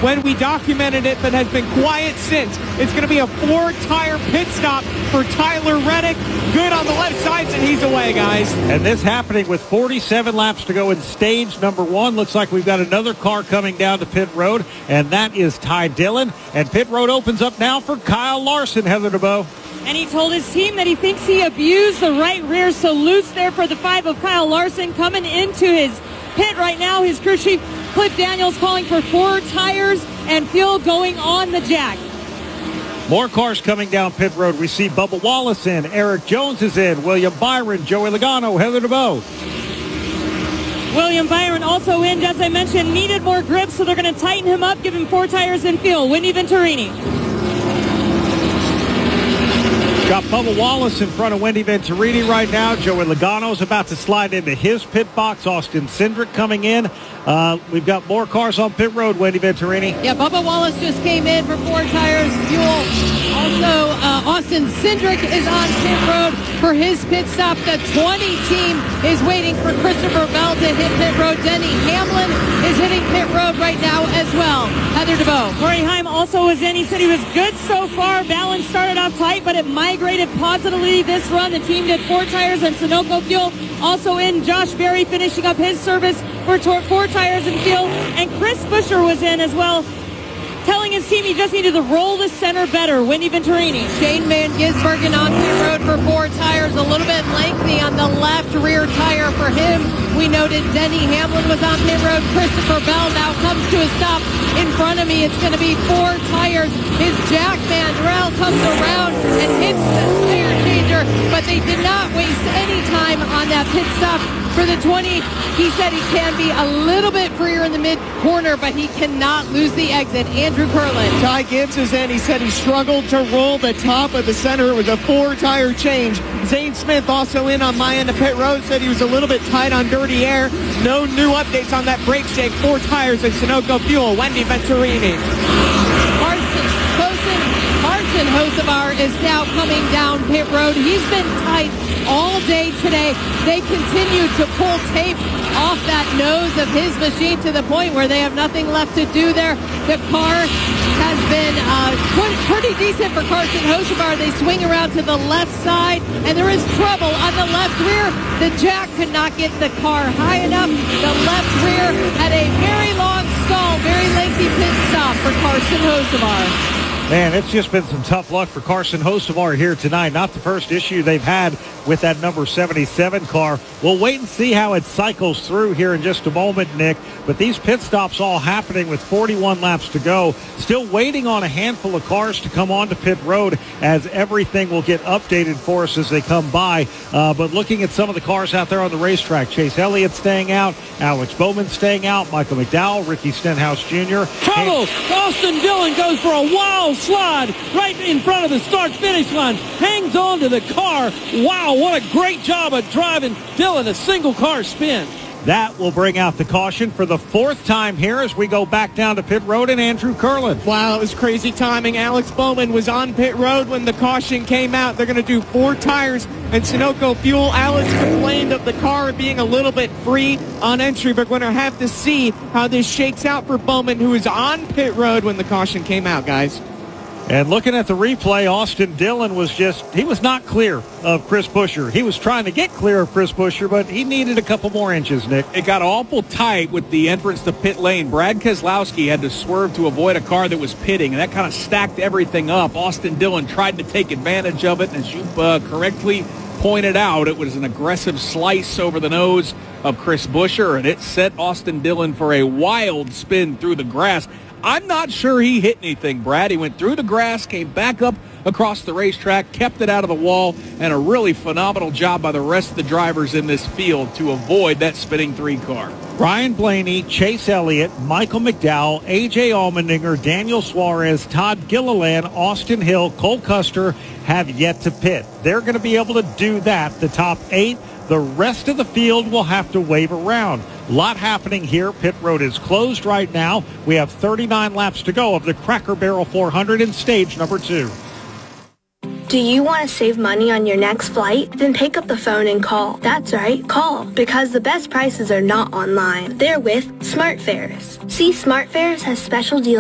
when we documented it, but has been quiet since. It's going to be a 4-tire pit stop for Tyler Reddick. Good on the left side, and he's away, guys. And this happening with 47 laps to go in stage number 1. Looks like we've got another car coming down to pit road, and that is Ty Dillon. And pit road opens up now for Kyle Larson, Heather DeBow. And he told his team that he thinks he abused the right rear, so loose there for the 5 of Kyle Larson coming into his pit right now. His crew chief, Cliff Daniels, calling for 4 tires and fuel going on the jack. More cars coming down pit road. We see Bubba Wallace in, Eric Jones is in, William Byron, Joey Logano, Heather DeBow. William Byron also in, as I mentioned, needed more grip, so they're going to tighten him up, give him 4 tires and fuel. Wendy Venturini. Got Bubba Wallace in front of Wendy Venturini right now. Joey Logano's about to slide into his pit box. Austin Cindric coming in. We've got more cars on pit road, Wendy Venturini. Yeah, Bubba Wallace just came in for 4 tires, fuel. Also, Austin Cindric is on pit road for his pit stop. The 20 team is waiting for Christopher Bell to hit pit road. Denny Hamlin is hitting pit road right now as well. Heather DeBow. Corey Heim also was in. He said he was good so far. Balance started off tight, but it migrated positively this run. The team did 4 tires and Sunoco fuel. Also in, Josh Berry finishing up his service for 4 tires and fuel. And Chris Buescher was in as well, telling his team he just needed to roll the center better. Wendy Venturini. Shane Van Gisbergen on pit road for 4 tires. A little bit lengthy on the left rear tire for him. We noted Denny Hamlin was on pit road. Christopher Bell now comes to a stop in front of me. It's going to be 4 tires. His Jack Mandrell comes around and hits the tire changer, but they did not waste any time on that pit stop. For the 20, he said he can be a little bit freer in the mid-corner, but he cannot lose the exit. Andrew Curlin. Ty Gibbs is in. He said he struggled to roll the top of the center. It was a 4-tire change. Zane Smith also in on my end of pit road. Said he was a little bit tight on dirty air. No new updates on that brake shake. 4 tires and Sunoco fuel. Wendy Venturini. Martin Hocevar is now coming down pit road. He's been tight all day today. They continue to pull tape off that nose of his machine to the point where they have nothing left to do there. The car has been pretty decent for Carson Hocevar. They swing around to the left side, and there is trouble on the left rear. The jack could not get the car high enough. The left rear had a very long stall, very lengthy pit stop for Carson Hocevar. Man, it's just been some tough luck for Carson Hocevar here tonight. Not the first issue they've had with that number 77 car. We'll wait and see how it cycles through here in just a moment, Nick. But these pit stops all happening with 41 laps to go. Still waiting on a handful of cars to come onto pit road, as everything will get updated for us as they come by. But looking at some of the cars out there on the racetrack, Chase Elliott staying out, Alex Bowman staying out, Michael McDowell, Ricky Stenhouse Jr. Trouble! Austin Dillon goes for a wild slide right in front of the start-finish line. Hangs on to the car. Wow, what a great job of driving Dillon, a single-car spin. That will bring out the caution for the 4th time here as we go back down to pit road and Andrew Curlin. Wow, it was crazy timing. Alex Bowman was on pit road when the caution came out. They're going to do 4 tires and Sunoco fuel. Alex complained of the car being a little bit free on entry, but we're going to have to see how this shakes out for Bowman, who was on pit road when the caution came out, guys. And looking at the replay, Austin Dillon he was not clear of Chris Buescher. He was trying to get clear of Chris Buescher, but he needed a couple more inches, Nick. It got awful tight with the entrance to pit lane. Brad Keselowski had to swerve to avoid a car that was pitting, and that kind of stacked everything up. Austin Dillon tried to take advantage of it, and as you correctly pointed out, it was an aggressive slice over the nose of Chris Buescher, and it set Austin Dillon for a wild spin through the grass. I'm not sure he hit anything, Brad. He went through the grass, came back up across the racetrack, kept it out of the wall, and a really phenomenal job by the rest of the drivers in this field to avoid that spinning 3 car. Ryan Blaney, Chase Elliott, Michael McDowell, A.J. Allmendinger, Daniel Suarez, Todd Gilliland, Austin Hill, Cole Custer have yet to pit. They're going to be able to do that. The top 8, the rest of the field will have to wave around. A lot happening here. Pit road is closed right now. We have 39 laps to go of the Cracker Barrel 400 in stage number 2. Do you want to save money on your next flight? Then pick up the phone and call. That's right, call. Because the best prices are not online. They're with SmartFares. See, SmartFares has special deals